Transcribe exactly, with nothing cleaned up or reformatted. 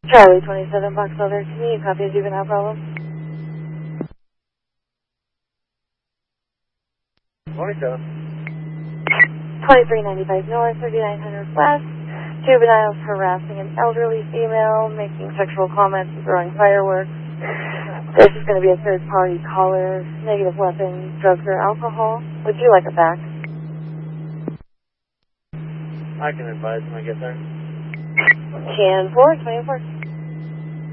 Charlie twenty-seven, Boxel thirteen, you copy a juvenile problem? twenty-seven. twenty-three ninety-five North, thirty-nine hundred West. Juveniles harassing an elderly female, making sexual comments and throwing fireworks. This is going to be a third-party caller. Negative weapons, drugs, or alcohol. Would you like it back? I can advise when I get there. ten four, twenty-four.